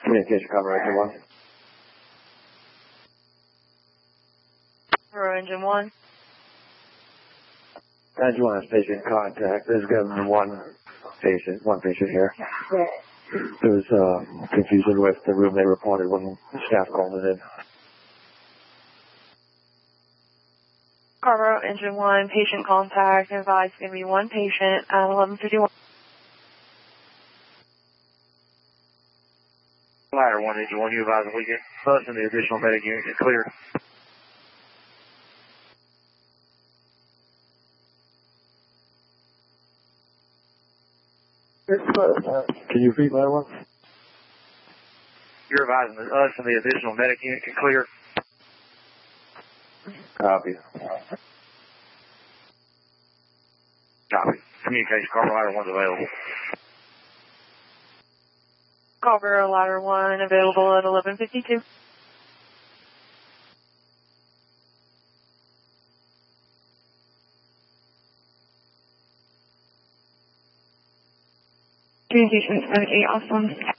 Communication cover, engine 1. Engine 1. Engine 1 has patient contact. There's going to be one patient here. There was confusion with the room they reported when staff called it in. Carver, engine 1, patient contact, advised going to be one patient at 11:51. Ladder 1, engine 1, you advise if we get us and the additional medic unit get cleared. Can you repeat that one? You're advising that us and the additional medic unit get cleared. Copy. Copy. Communication Carver ladder 1's available. Carver, ladder 1 available at 11:52. Communication 78, awesome.